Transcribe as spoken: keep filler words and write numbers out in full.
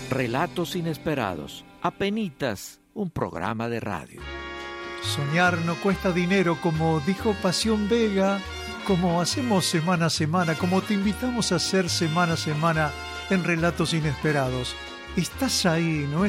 Relatos inesperados, apenitas un programa de radio. Soñar no cuesta dinero, como dijo Pasión Vega, como hacemos semana a semana, como te invitamos a hacer semana a semana en Relatos Inesperados. Estás ahí, ¿no es?